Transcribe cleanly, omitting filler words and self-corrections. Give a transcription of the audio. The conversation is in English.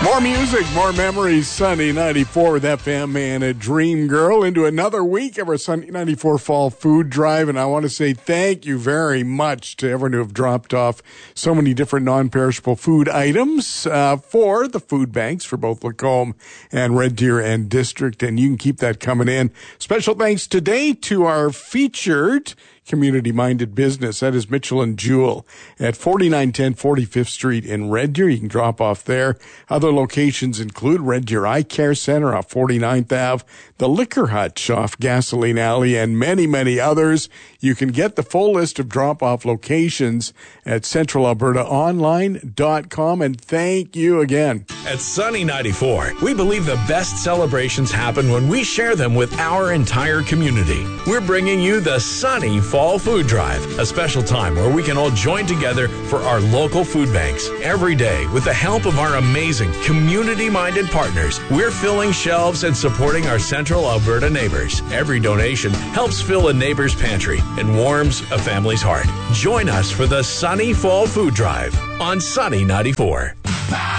More music, more memories. Sunny 94 with FM and a Dream Girl into another week of our Sunny 94 Fall Food Drive. And I want to say thank you very much to everyone who have dropped off so many different non-perishable food items for the food banks for both Lacombe and Red Deer and District. And you can keep that coming in. Special thanks today to our featured community-minded business. That is Mitchell & Jewell at 4910 45th Street in Red Deer. You can drop off there. Other locations include Red Deer Eye Care Center off 49th Ave, the Liquor Hutch off Gasoline Alley, and many, many others. You can get the full list of drop-off locations at centralalbertaonline.com. And thank you again. At Sunny 94, we believe the best celebrations happen when we share them with our entire community. We're bringing you the Sunny Fall Food Drive, a special time where we can all join together for our local food banks. Every day, with the help of our amazing community-minded partners, we're filling shelves and supporting our Central Alberta neighbors. Every donation helps fill a neighbor's pantry and warms a family's heart. Join us for the Sunny Fall Food Drive on Sunny 94.